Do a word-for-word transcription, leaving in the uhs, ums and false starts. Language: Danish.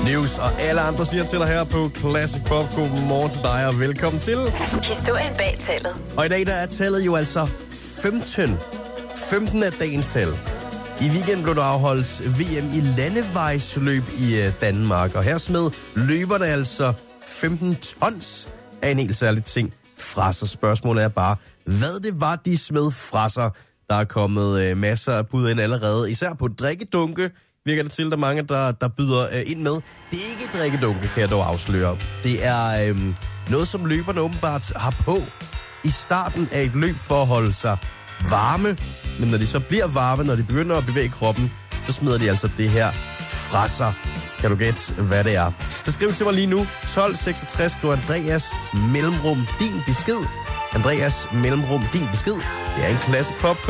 News og alle andre siger til dig her på Classic Pop. Godmorgen til dig og velkommen til. Historien bag tallet. Og i dag der er tallet jo altså femten. femten er dagens tal. I weekenden blev der afholdt V M i landevejsløb i Danmark, og her smed løberne altså femten tons af en helt særlig ting fra sig. Spørgsmålet er bare, hvad det var, de smed fra sig. Der er kommet masser af bud ind allerede, især på drikkedunke. Virker det til, der er mange, der, der byder øh, ind med. Det er ikke drikkedunke, kan jeg dog afsløre. Det er øh, noget, som løberne åbenbart har på i starten af et løb for at holde sig varme. Men når de så bliver varme, når de begynder at bevæge kroppen, så smider de altså det her fra sig. Kan du gætte, hvad det er? Så skriv til mig lige nu. tolv seksogtres, skriv Andreas mellemrum din besked. Andreas mellemrum din besked. Det er en Classic Pop.